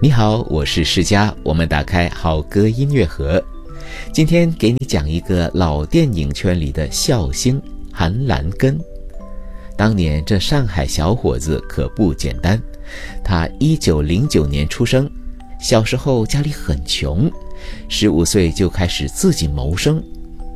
你好，我是世佳，我们打开好歌音乐盒。今天给你讲一个老电影圈里的笑星韩兰根。当年这上海小伙子可不简单，他1909年出生，小时候家里很穷，15岁就开始自己谋生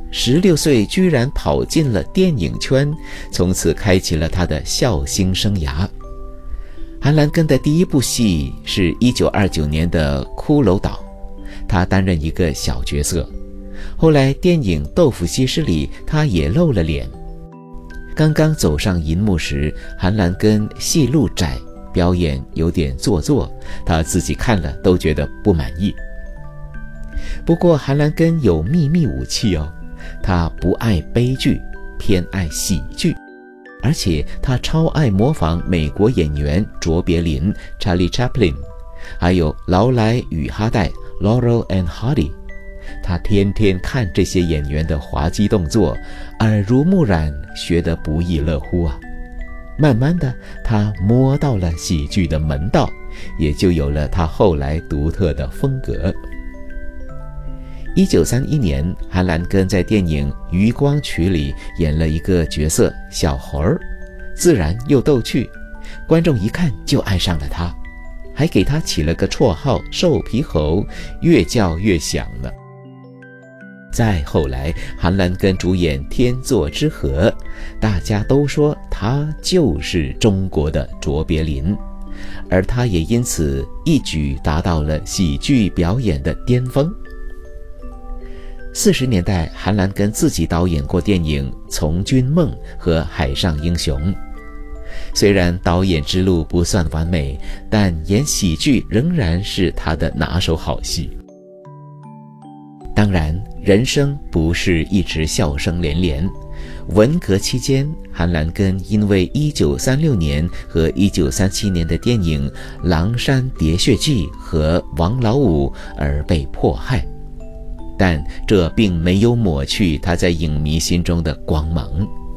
，16岁居然跑进了电影圈，从此开启了他的笑星生涯。韩兰根的第一部戏是1929年的《骷髅岛》，他担任一个小角色。后来电影《豆腐西施》里他也露了脸。刚刚走上银幕时，韩兰根戏路窄，表演有点做作，他自己看了都觉得不满意。不过韩兰根有秘密武器哦，他不爱悲剧，偏爱喜剧。而且他超爱模仿美国演员卓别林 Charlie Chaplin， 还有劳莱与哈代 Laurel and Hardy。 他天天看这些演员的滑稽动作，耳濡目染，学得不亦乐乎啊。慢慢的他摸到了喜剧的门道，也就有了他后来独特的风格。1931年，韩兰根在电影《渔光曲》里演了一个角色小猴儿，自然又逗趣，观众一看就爱上了他，还给他起了个绰号瘦皮猴，越叫越响了。再后来，韩兰根主演《天作之合》，大家都说他就是中国的卓别林，而他也因此一举达到了喜剧表演的巅峰。40年代，韩兰根自己导演过电影《从军梦》和《海上英雄》。虽然导演之路不算完美，但演喜剧仍然是他的拿手好戏。当然，人生不是一直笑声连连。文革期间，韩兰根因为1936年和1937年的电影《狼山喋血记》和《王老五》而被迫害。但这并没有抹去他在影迷心中的光芒。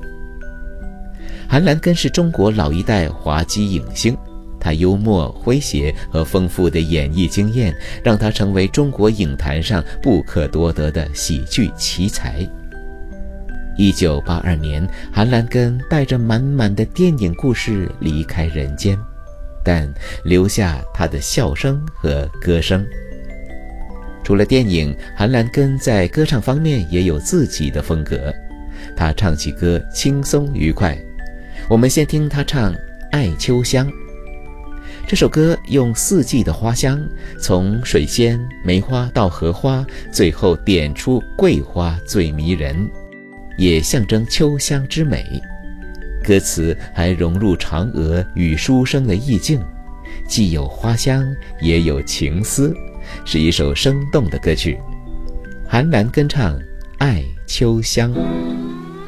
韩兰根是中国老一代滑稽影星，他幽默诙谐和丰富的演艺经验让他成为中国影坛上不可多得的喜剧奇才。1982年，韩兰根带着满满的电影故事离开人间，但留下他的笑声和歌声。除了电影，韩兰根在歌唱方面也有自己的风格，他唱起歌轻松愉快。我们先听他唱《爱秋香》。这首歌用4季的花香，从水仙、梅花到荷花，最后点出桂花最迷人，也象征秋香之美。歌词还融入嫦娥与书生的意境，既有花香也有情思，是一首生动的歌曲。韩兰根唱《爱秋香》。